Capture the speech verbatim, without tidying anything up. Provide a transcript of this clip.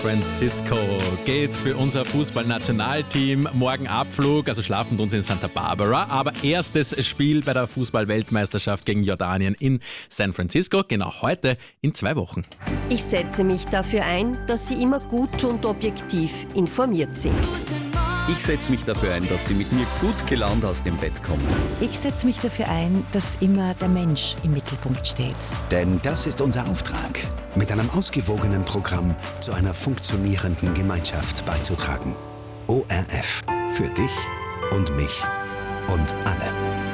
Francisco geht's für unser Fußballnationalteam. Morgen Abflug, also schlafen uns in Santa Barbara. Aber erstes Spiel bei der Fußball-Weltmeisterschaft gegen Jordanien in San Francisco. Genau heute in zwei Wochen. Ich setze mich dafür ein, dass Sie immer gut und objektiv informiert sind. Ich setze mich dafür ein, dass Sie mit mir gut gelaunt aus dem Bett kommen. Ich setze mich dafür ein, dass immer der Mensch im Mittelpunkt steht. Denn das ist unser Auftrag, mit einem ausgewogenen Programm zu einer funktionierenden Gemeinschaft beizutragen. O R F. Für dich und mich und alle.